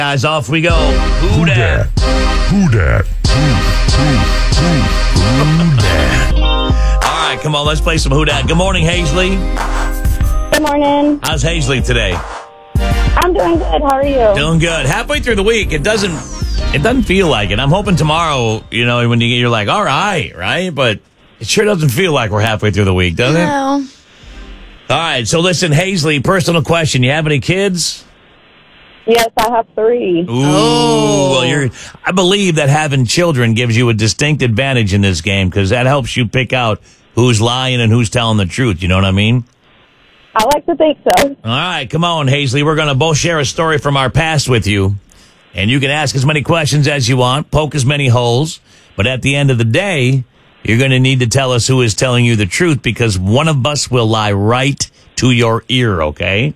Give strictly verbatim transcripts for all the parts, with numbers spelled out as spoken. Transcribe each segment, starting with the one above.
Guys, off we go. Who dat? Who dat? Who, who, who, who dat? All right, come on, let's play some Who Dat. Good morning, Hazley. Good morning. How's Hazley today? I'm doing good. How are you? Doing good. Halfway through the week, it doesn't it doesn't feel like it. I'm hoping tomorrow, you know, when you get, you're like, all right, right? But it sure doesn't feel like we're halfway through the week, does it? No. All right, so listen, Hazley, personal question. You have any kids? Yes, I have three. Ooh, Oh. well, you're. I believe that having children gives you a distinct advantage in this game because that helps you pick out who's lying and who's telling the truth. You know what I mean? I like to think so. All right, come on, Hazley. We're going to both share a story from our past with you. And you can ask as many questions as you want, poke as many holes. But at the end of the day, you're going to need to tell us who is telling you the truth because one of us will lie right to your ear, okay?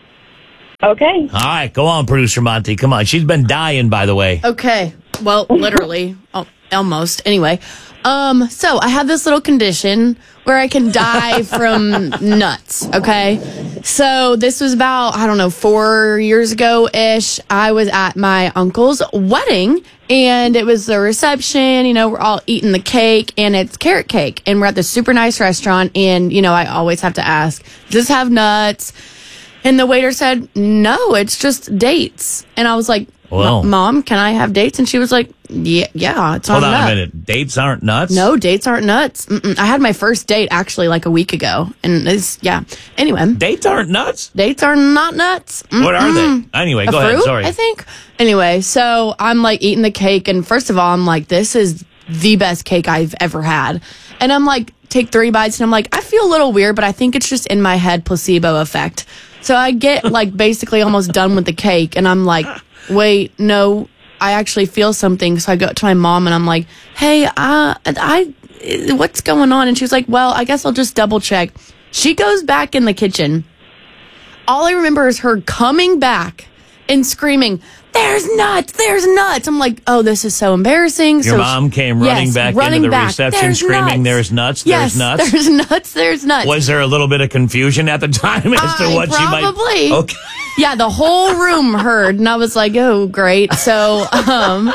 Okay. All right, go on, Producer Monty. Come on. She's been dying, by the way. Okay. Well, literally, oh, almost. Anyway, um, so I have this little condition where I can die from nuts. Okay. So this was about, I don't know, four years ago ish. I was at my uncle's wedding and it was the reception. You know, we're all eating the cake and it's carrot cake and we're at this super nice restaurant. And, you know, I always have to ask, does this have nuts? And the waiter said, no, it's just dates. And I was like, Well. Mom, can I have dates? And she was like, yeah, yeah, it's Hold on on nut. a minute. Dates aren't nuts? No, dates aren't nuts. Mm-mm. I had my first date actually like a week ago. And it's, yeah. Anyway, Dates aren't nuts? dates are not nuts. What are they? Mm-mm. Anyway, A go fruit, ahead. Sorry. I think. Anyway, so I'm like eating the cake. And first of all, I'm like, this is the best cake I've ever had. And I'm like, take three bites. And I'm like, I feel a little weird, but I think it's just in my head placebo effect. So I get like basically almost done with the cake. And I'm like, wait, no, I actually feel something. So I go to my mom and I'm like, hey, uh, I, what's going on? And she was like, well, I guess I'll just double check. She goes back in the kitchen. All I remember is her coming back and screaming, there's nuts, there's nuts. I'm like, oh, this is so embarrassing. Your so mom came running yes, back running into the back. reception There's screaming, nuts. there's nuts, Yes, there's nuts. there's nuts, there's nuts. Was there a little bit of confusion at the time as to I what she might... probably. Okay. Yeah, the whole room heard, and I was like, "Oh, great!" So, um,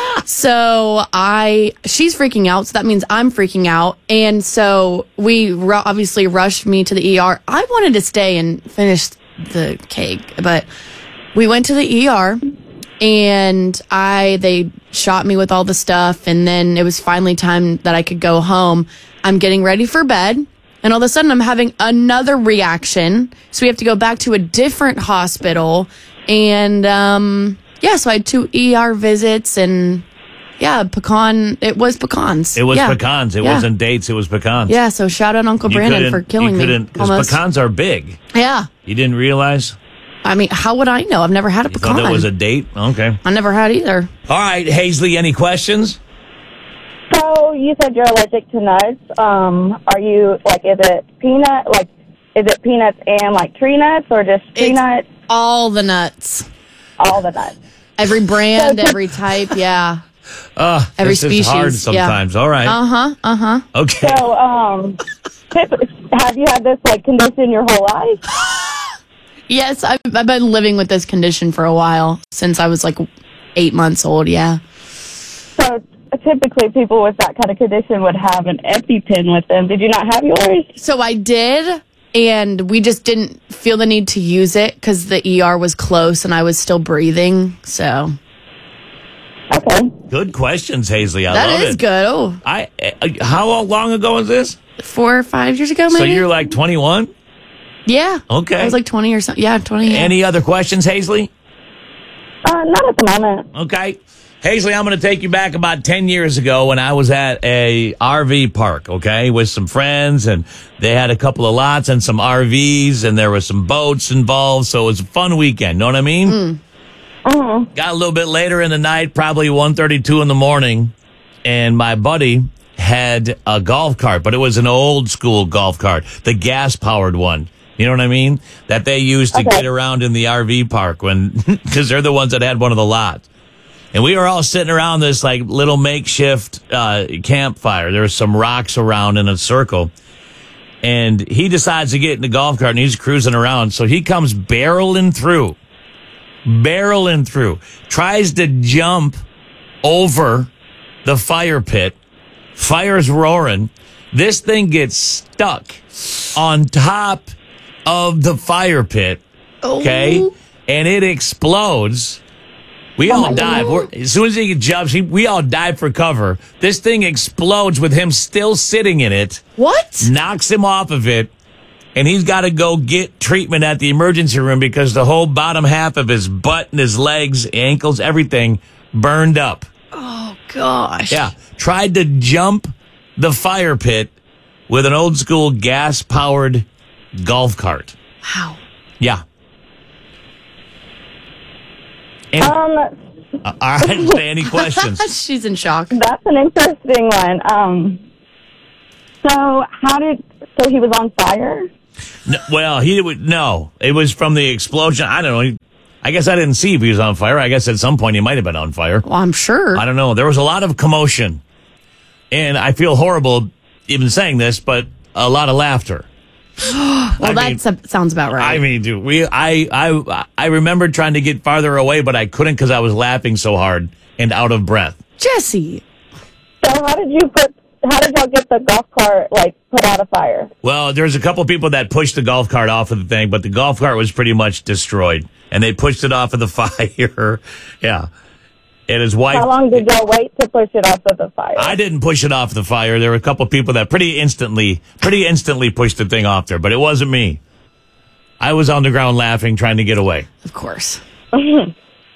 so I, she's freaking out, so that means I'm freaking out, and so we ru- obviously rushed me to the E R. I wanted to stay and finish the cake, but we went to the E R, and I they shot me with all the stuff, and then it was finally time that I could go home. I'm getting ready for bed. And all of a sudden, I'm having another reaction. So we have to go back to a different hospital. And, um, yeah, so I had two E R visits. And, yeah, pecan, it was pecans. It was yeah. pecans. It Yeah. wasn't dates. It was pecans. Yeah, so shout out Uncle You Brandon couldn't- for killing you me. couldn't, because Almost. pecans are big. Yeah. You didn't realize? I mean, how would I know? I've never had a You pecan. thought that was a date? Okay. I never had either. All right, Hazley, any questions? So you said you're allergic to nuts. Um, are you, like, is it peanut, like, is it peanuts and, like, tree nuts or just tree It's nuts? all the nuts. All the nuts. Every brand, every type, yeah. Uh, Every this is hard species, yeah. sometimes. All right. Uh-huh, uh-huh. Okay. So, um, have you had this, like, condition your whole life? Yes, I've, I've been living with this condition for a while, since I was, like, eight months old, yeah. So typically people with that kind of condition would have an EpiPen with them. Did you not have yours? So I did, and we just didn't feel the need to use it because the E R was close and I was still breathing. So Okay. Good questions, Hazley. I that love is it. good. Oh, I, uh, how long ago was this? four or five years ago, maybe. So you're like twenty-one? yeah. Okay. I was like twenty or something. Yeah, twenty. Yeah. Any other questions, Hazley? Uh, not at the moment. Okay. Hazley, I'm going to take you back about ten years ago when I was at a R V park, okay, with some friends, and they had a couple of lots and some R Vs, and there were some boats involved, so it was a fun weekend, know what I mean? Mm. Uh-huh. Got a little bit later in the night, probably one thirty-two in the morning, and my buddy had a golf cart, but it was an old school golf cart, the gas-powered one. You know what I mean? That they used to Okay. get around in the R V park when, because they're the ones that had one of the lots. And we were all sitting around this like little makeshift uh, campfire. There was some rocks around in a circle. And he decides to get in the golf cart and he's cruising around. So he comes barreling through. barreling through, tries to jump over the fire pit. Fire's roaring. This thing gets stuck on top of the fire pit. Okay? Oh. And it explodes. We Oh all my dive. God. We're, as soon as he jumps, he, we all dive for cover. This thing explodes with him still sitting in it, What? knocks him off of it, and he's got to go get treatment at the emergency room because the whole bottom half of his butt and his legs, ankles, everything burned up. Oh, gosh. Yeah. Tried to jump the fire pit with an old school gas powered golf cart. Wow. Yeah. And, Um, uh, all right, any questions? She's in shock. that's an interesting one. Um, so how did, so he was on fire? No, well, he would no. It was from the explosion. I don't know. I guess I didn't see if he was on fire. I guess at some point he might have been on fire. Well, I'm sure. I don't know. There was a lot of commotion, and I feel horrible even saying this, but a lot of laughter. Well, I that sounds about right. I mean, dude, we I I I remember trying to get farther away, but I couldn't because I was laughing so hard and out of breath. Jesse. So how did you put, how did y'all get the golf cart, like, put out of fire? Well, there's a couple people that pushed the golf cart off of the thing, but the golf cart was pretty much destroyed, and they pushed it off of the fire. Yeah. And his wife. How long did y'all wait to push it off of the fire? I didn't push it off the fire. There were a couple people that pretty instantly, pretty instantly pushed the thing off there, but it wasn't me. I was on the ground laughing, trying to get away. Of course. Okay.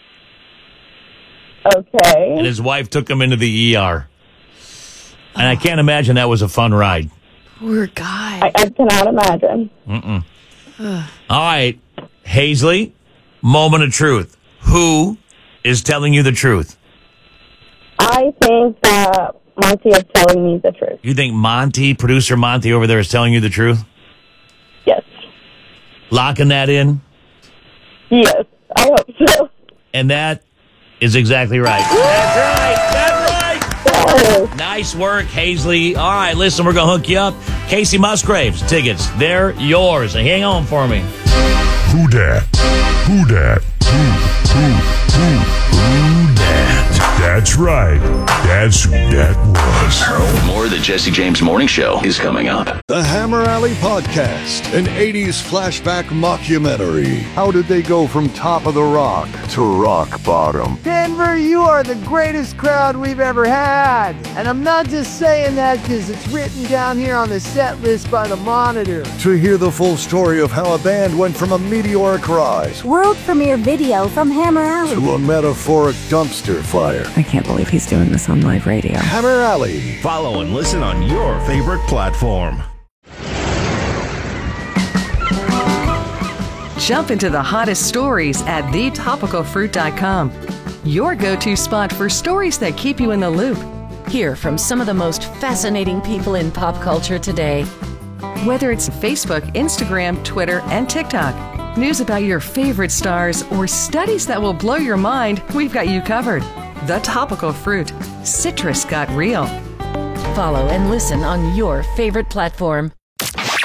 And his wife took him into the E R. And I can't imagine that was a fun ride. Poor guy. I, I cannot imagine. All right, Hazley, moment of truth. Who is telling you the truth? I think that Monty is telling me the truth. You think Monty, producer Monty over there, is telling you the truth? Yes. Locking that in? Yes. I hope so. And that is exactly right. That's right. That's right. Yes. Nice work, Hazley. All right, listen, we're going to hook you up. Casey Musgraves tickets, they're yours. Hang on for me. Who dat? Who dat? Who, who, who, who dat? That's right. That's who that was. More of the Jesse James Morning Show is coming up. The Hammer Alley Podcast, an eighties flashback mockumentary. How did they go from top of the rock to rock bottom? Denver, you are the greatest crowd we've ever had. And I'm not just saying that because it's written down here on the set list by the Monitor. To hear the full story of how a band went from a meteoric rise World premiere video from Hammer Alley. to a metaphoric dumpster fire. I can't believe he's doing this on live radio. Hammer Alley. Follow and listen on your favorite platform. Jump into the hottest stories at the topical fruit dot com. Your go-to spot for stories that keep you in the loop. Hear from some of the most fascinating people in pop culture today. Whether it's Facebook, Instagram, Twitter, and TikTok. News about your favorite stars or studies that will blow your mind, we've got you covered. The Topical Fruit. Citrus got real. Follow and listen on your favorite platform.